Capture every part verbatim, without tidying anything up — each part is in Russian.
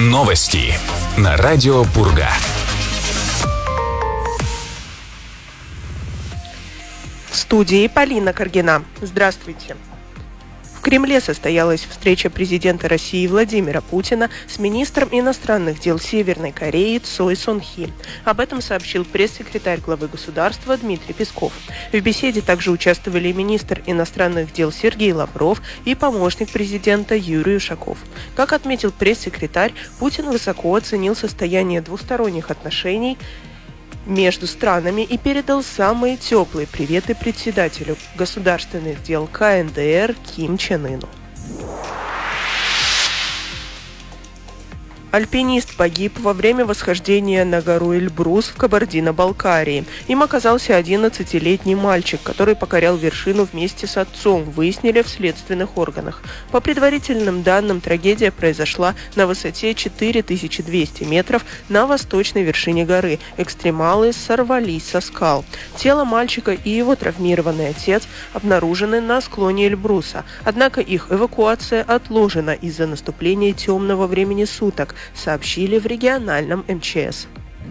Новости на радио Пурга. В студии Полина Каргина. Здравствуйте. В Кремле состоялась встреча президента России Владимира Путина с министром иностранных дел Северной Кореи Цой Сон Хи. Об этом сообщил пресс-секретарь главы государства Дмитрий Песков. В беседе также участвовали министр иностранных дел Сергей Лавров и помощник президента Юрий Ушаков. Как отметил пресс-секретарь, Путин высоко оценил состояние двусторонних отношений между странами и передал самые теплые приветы председателю государственных дел ка эн дэ эр Ким Чен Ыну. Альпинист погиб во время восхождения на гору Эльбрус в Кабардино-Балкарии. Им оказался одиннадцатилетний мальчик, который покорял вершину вместе с отцом, выяснили в следственных органах. По предварительным данным, трагедия произошла на высоте четыре тысячи двести метров на восточной вершине горы. Экстремалы сорвались со скал. Тело мальчика и его травмированный отец обнаружены на склоне Эльбруса. Однако их эвакуация отложена из-за наступления темного времени суток, сообщили в региональном эм че эс.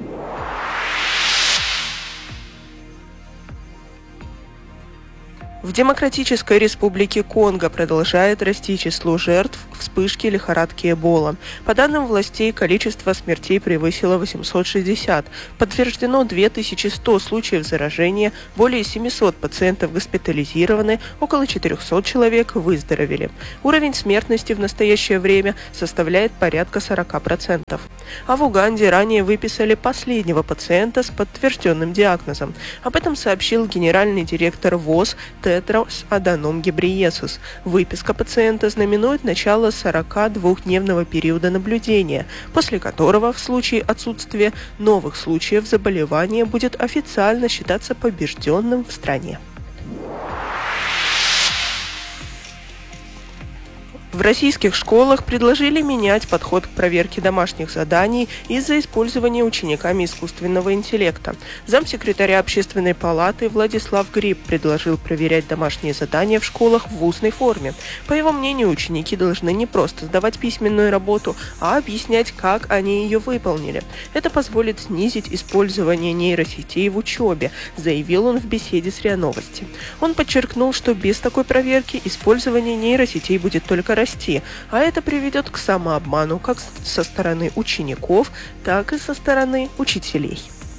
В Демократической Республике Конго продолжает расти число жертв вспышки лихорадки Эбола. По данным властей, количество смертей превысило восемьсот шестьдесят. Подтверждено две тысячи сто случаев заражения, более семьсот пациентов госпитализированы, около четырехсот человек выздоровели. Уровень смертности в настоящее время составляет порядка сорок процентов. А в Уганде ранее выписали последнего пациента с подтвержденным диагнозом. Об этом сообщил генеральный директор ВОЗ Тедрос Аданом Гебрейесус. Выписка пациента знаменует начало сорокадвухдневного периода наблюдения, после которого в случае отсутствия новых случаев заболевания будет официально считаться побежденным в стране. В российских школах предложили менять подход к проверке домашних заданий из-за использования учениками искусственного интеллекта. Замсекретаря Общественной палаты Владислав Гриб предложил проверять домашние задания в школах в устной форме. По его мнению, ученики должны не просто сдавать письменную работу, а объяснять, как они ее выполнили. Это позволит снизить использование нейросетей в учебе, заявил он в беседе с РИА Новости. Он подчеркнул, что без такой проверки использование нейросетей будет только расти, а это приведет к самообману как со стороны учеников, так и со стороны учителей.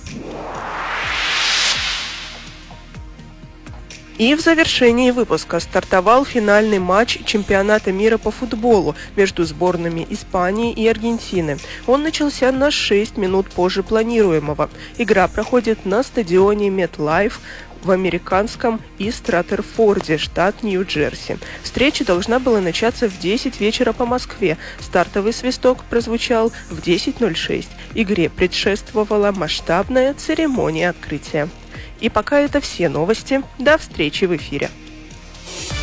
И в завершении выпуска стартовал финальный матч чемпионата мира по футболу между сборными Испании и Аргентины. Он начался на шесть минут позже планируемого. Игра проходит на стадионе MetLife в американском Ист Раттерфорде, штат Нью-Джерси. Встреча должна была начаться в десять вечера по Москве. Стартовый свисток прозвучал в десять ноль шесть. Игре предшествовала масштабная церемония открытия. И пока это все новости. До встречи в эфире.